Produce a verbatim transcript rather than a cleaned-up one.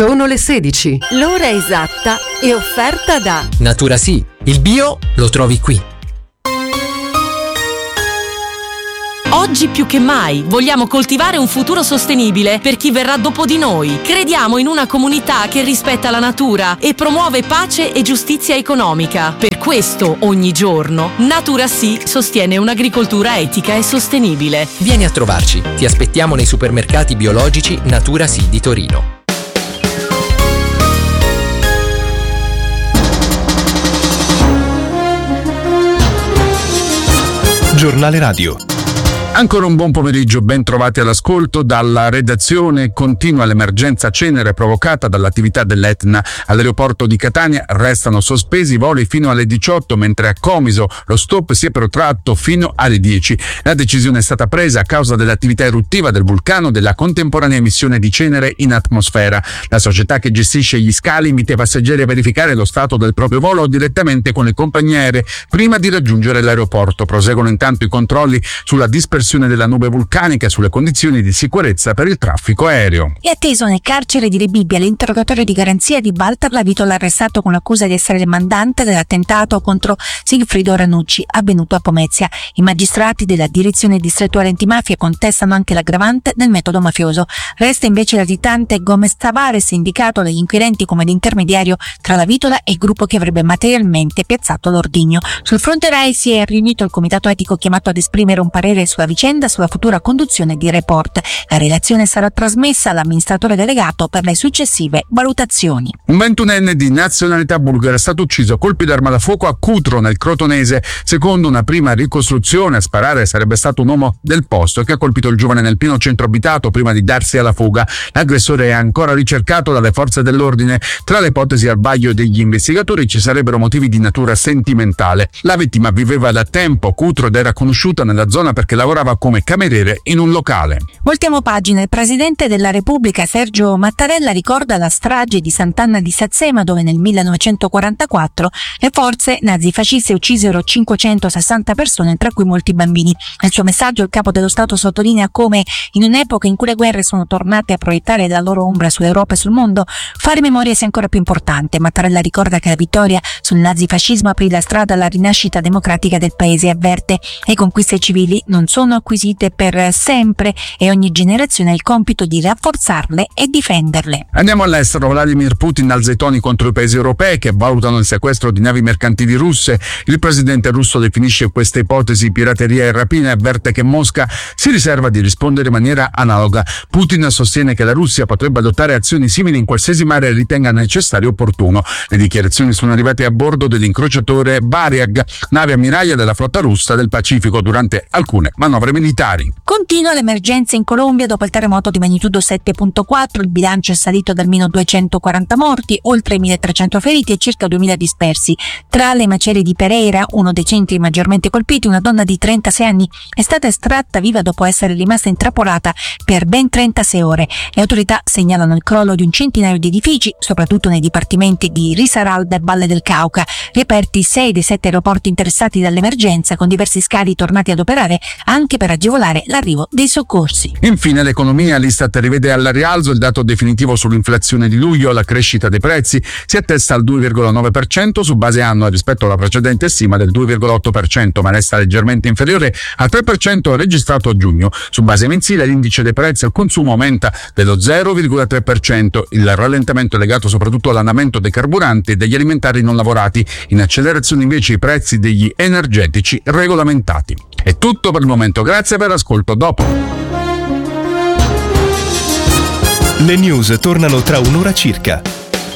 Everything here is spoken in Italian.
Sono le sedici. L'ora esatta è offerta da Natura Sì, il bio lo trovi qui. Oggi più che mai vogliamo coltivare un futuro sostenibile per chi verrà dopo di noi. Crediamo in una comunità che rispetta la natura e promuove pace e giustizia economica. Per questo, ogni giorno, Natura Sì sostiene un'agricoltura etica e sostenibile. Vieni a trovarci. Ti aspettiamo nei supermercati biologici Natura Sì di Torino. Giornale radio. Ancora un buon pomeriggio, ben trovati all'ascolto. Dalla redazione continua l'emergenza cenere provocata dall'attività dell'Etna. All'aeroporto di Catania restano sospesi i voli fino alle diciotto, mentre a Comiso lo stop si è protratto fino alle dieci. La decisione è stata presa a causa dell'attività eruttiva del vulcano e della contemporanea emissione di cenere in atmosfera. La società che gestisce gli scali invita i passeggeri a verificare lo stato del proprio volo direttamente con le compagnie aeree prima di raggiungere l'aeroporto. Proseguono intanto i controlli sulla dispersione della nube vulcanica e sulle condizioni di sicurezza per il traffico aereo. È atteso nel carcere di Rebibbia l'interrogatorio di garanzia di Walter Lavitola, arrestato con l'accusa di essere il mandante dell'attentato contro Sigfrido Ranucci avvenuto a Pomezia. I magistrati della direzione distrettuale antimafia contestano anche l'aggravante del metodo mafioso. Resta invece l'agitante Gomez Tavares, indicato dagli inquirenti come l'intermediario tra Lavitola e il gruppo che avrebbe materialmente piazzato l'ordigno. Sul fronte Rai si è riunito il comitato etico chiamato ad esprimere un parere sulla vicenda, sulla futura conduzione di Report. La relazione sarà trasmessa all'amministratore delegato per le successive valutazioni. Un ventunenne di nazionalità bulgara è stato ucciso a colpi d'arma da fuoco a Cutro, nel Crotonese. Secondo una prima ricostruzione, a sparare sarebbe stato un uomo del posto che ha colpito il giovane nel pieno centro abitato prima di darsi alla fuga. L'aggressore è ancora ricercato dalle forze dell'ordine. Tra le ipotesi al vaglio degli investigatori ci sarebbero motivi di natura sentimentale. La vittima viveva da tempo a Cutro ed era conosciuta nella zona perché lavorava come cameriere in un locale. Voltiamo pagina. Il presidente della Repubblica Sergio Mattarella ricorda la strage di Sant'Anna di Sazzema, dove nel millenovecentoquarantaquattro le forze nazifasciste uccisero cinquecentosessanta persone, tra cui molti bambini. Nel suo messaggio il capo dello Stato sottolinea come in un'epoca in cui le guerre sono tornate a proiettare la loro ombra sull'Europa e sul mondo, fare memoria sia ancora più importante. Mattarella ricorda che la vittoria sul nazifascismo aprì la strada alla rinascita democratica del paese e avverte: le conquiste civili non sono acquisite per sempre e ogni generazione ha il compito di rafforzarle e difenderle. Andiamo all'estero. Vladimir Putin alza i toni contro i paesi europei che valutano il sequestro di navi mercantili russe. Il presidente russo definisce queste ipotesi pirateria e rapina e avverte che Mosca si riserva di rispondere in maniera analoga. Putin sostiene che la Russia potrebbe adottare azioni simili in qualsiasi mare ritenga necessario e opportuno. Le dichiarazioni sono arrivate a bordo dell'incrociatore Variag, nave ammiraglia della flotta russa del Pacifico, durante alcune manovre militari. Continua l'emergenza in Colombia dopo il terremoto di magnitudo sette virgola quattro. Il bilancio è salito da almeno duecentoquaranta morti, oltre milletrecento feriti e circa duemila dispersi. Tra le macerie di Pereira, uno dei centri maggiormente colpiti, una donna di trentasei anni è stata estratta viva dopo essere rimasta intrappolata per ben trentasei ore. Le autorità segnalano il crollo di un centinaio di edifici, soprattutto nei dipartimenti di Risaralda e Valle del Cauca. Riaperti sei dei sette aeroporti interessati dall'emergenza, con diversi scali tornati ad operare anche per agevolare l'arrivo dei soccorsi. Infine l'economia. L'Istat rivede al rialzo il dato definitivo sull'inflazione di luglio. La crescita dei prezzi si attesta al due virgola nove per cento su base annua rispetto alla precedente stima del due virgola otto per cento, ma resta leggermente inferiore al tre per cento registrato a giugno. Su base mensile l'indice dei prezzi al consumo aumenta dello zero virgola tre per cento. Il rallentamento è legato soprattutto all'andamento dei carburanti e degli alimentari non lavorati. In accelerazione invece i prezzi degli energetici regolamentati. È tutto per il momento, grazie per l'ascolto. Dopo. Le news tornano tra un'ora circa.